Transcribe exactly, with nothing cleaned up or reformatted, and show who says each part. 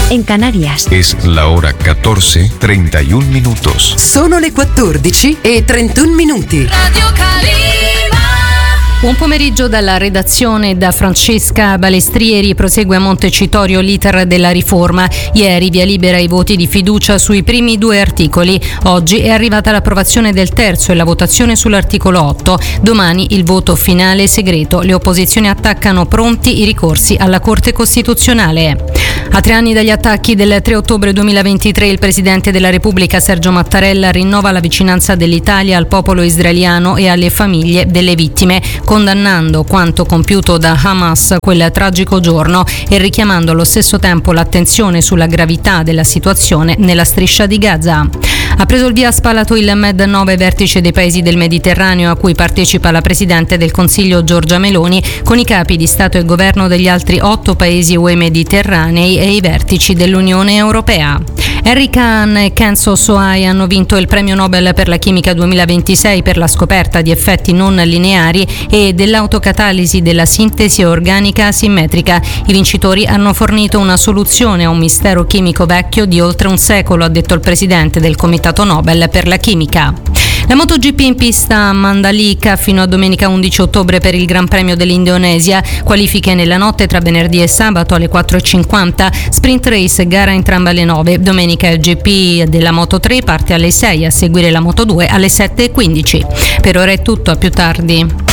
Speaker 1: en Canarias.
Speaker 2: Es la hora catorce, treinta y un minutos.
Speaker 3: Sono le quattordici e trentuno minuti.
Speaker 4: Radio Calima.
Speaker 5: Buon pomeriggio dalla redazione da Francesca Balestrieri. Prosegue a Montecitorio l'iter della riforma. Ieri via libera i voti di fiducia sui primi due articoli. Oggi è arrivata l'approvazione del terzo e la votazione sull'articolo otto. Domani il voto finale segreto. Le opposizioni attaccano pronti i ricorsi alla Corte Costituzionale. A tre anni dagli attacchi del tre ottobre duemilaventitré, il Presidente della Repubblica Sergio Mattarella rinnova la vicinanza dell'Italia al popolo israeliano e alle famiglie delle vittime, condannando quanto compiuto da Hamas quel tragico giorno e richiamando allo stesso tempo l'attenzione sulla gravità della situazione nella striscia di Gaza. Ha preso il via a Spalato il Med nove, vertice dei paesi del Mediterraneo, a cui partecipa la Presidente del Consiglio Giorgia Meloni, con i capi di Stato e Governo degli altri otto paesi U E mediterranei e i vertici dell'Unione Europea. Harry Kahn e Kenzo Sohai hanno vinto il Premio Nobel per la chimica duemilaventisei per la scoperta di effetti non lineari e dell'autocatalisi della sintesi organica asimmetrica. I vincitori hanno fornito una soluzione a un mistero chimico vecchio di oltre un secolo, ha detto il presidente del Comitato Nobel per la chimica. La MotoGP in pista a Mandalika fino a domenica undici ottobre per il Gran Premio dell'Indonesia. Qualifiche nella notte tra venerdì e sabato alle quattro e cinquanta. Sprint race, gara entrambe alle nove. Domenica il G P della Moto tre parte alle sei, a seguire la Moto due alle sette e quindici. Per ora è tutto, a più tardi.